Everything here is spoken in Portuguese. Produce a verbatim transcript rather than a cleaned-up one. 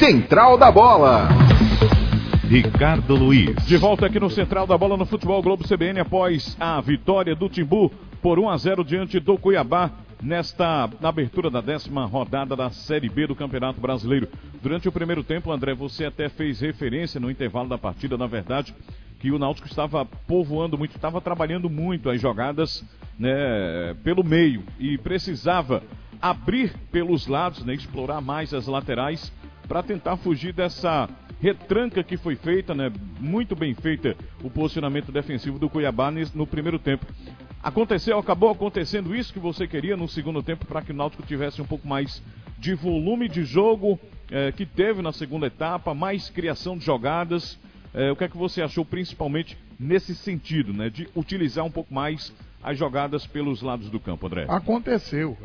Central da Bola. Ricardo Luiz. De volta aqui no Central da Bola no Futebol Globo C B N após a vitória do Timbu por um a zero diante do Cuiabá nesta na abertura da décima rodada da Série B do Campeonato Brasileiro. Durante o primeiro tempo, André, você até fez referência no intervalo da partida, na verdade, que o Náutico estava povoando muito, estava trabalhando muito as jogadas, né, pelo meio e precisava abrir pelos lados, né, explorar mais as laterais para tentar fugir dessa retranca que foi feita, né? Muito bem feita o posicionamento defensivo do Cuiabá no primeiro tempo. Aconteceu, acabou acontecendo isso que você queria no segundo tempo para que o Náutico tivesse um pouco mais de volume de jogo eh, que teve na segunda etapa, mais criação de jogadas. Eh, o que é que você achou principalmente nesse sentido, né? De utilizar um pouco mais as jogadas pelos lados do campo, André? Aconteceu.